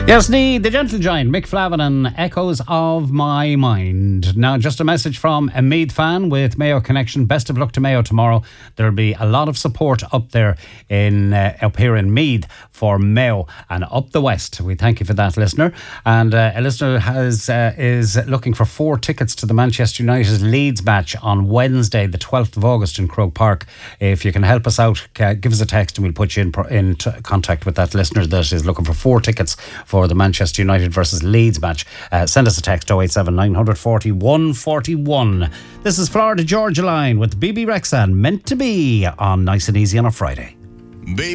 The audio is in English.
Yes, the gentle giant, Mick Flavin and Echoes of My Mind. Now, just a message from a Meath fan with Mayo Connection. Best of luck to Mayo tomorrow. There'll be a lot of support up there up here in Meath for Mayo and up the west. We thank you for that, listener. And a listener is looking for 4 tickets to the Manchester United Leeds match on Wednesday, the 12th of August in Croke Park. If you can help us out, give us a text and we'll put you in contact with that listener that is looking for 4 tickets for the Manchester United versus Leeds match. Send us a text 087 940 141. This is Florida Georgia Line with BB Rexha, Meant to Be on Nice and Easy on a Friday. Baby.